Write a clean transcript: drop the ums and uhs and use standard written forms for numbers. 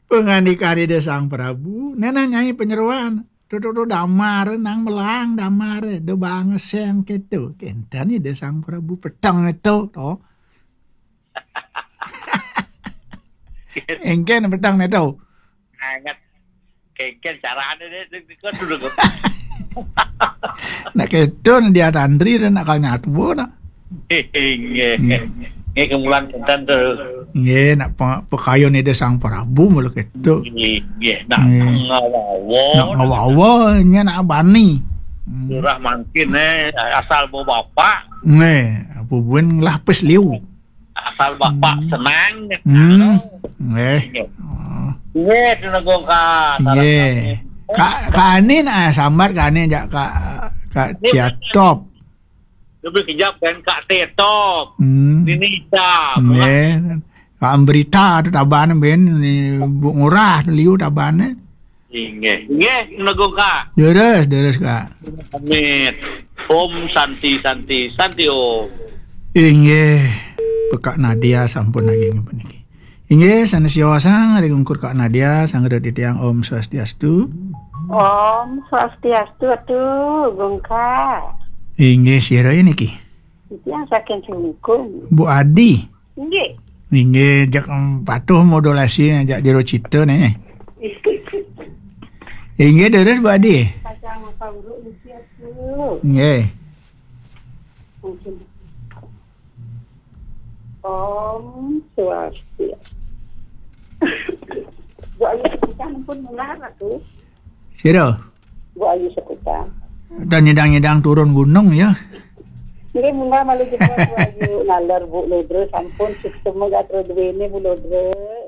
Pengandikari de Sang Prabu, nena nyai penyeruan. Tuh damar, nang melang damar, do banget seng gitu. Kentani de Sang Prabu petang itu, toh. Engken petang itu. Hangat kengken carane deh kan dulu. Nak kedon dia tandri dan nak nyatu na. Nge kemulan kentan tuh. Nggih, nak pekayon de Sang Prabu mulu gitu. Nggih, nak ngawawo. Nak ngawawo nya nak bani. Surah mangkin asal mau bapak. Nggih, pubuan lapis liu. Asal bapak senang. Nggih. Nggih, tunagong ka. Nggih. Kanin sambat kanin jak ka Ciatop. Lebih kejap kan Kak Tetop. Indonesia. Nggih. Ka berita tu taban ben Bu Ngurah liu taban. Nggih, tunagong ka. Deres Kak. Amit. Om Santi Om. Nggih. Pekak Nadia sampun lagi niki. Inggih sanesio sang ari ngungkur Kak Nadia sang di tiang Om Swastiastu. Om Swastiastu atuh gongka. Inggih sira niki. Itu yang saking sungkung. Bu Adi. Nggih. Inggih jak patuh modulasi jak jero cita nih. Inggih deres Bu Adi. Pasang apa urut usia tuh. Nggih. Om Swastiastu. Bu Ayu Sekutan pun mengarah tuh. Sira. Bu Ayu Sekutan. Dan nyedang turun gunung ya. Ini bunga malu kita Bu Ayu nalar Bu Lodre sampun sistem gatro duwene Bu Lodre.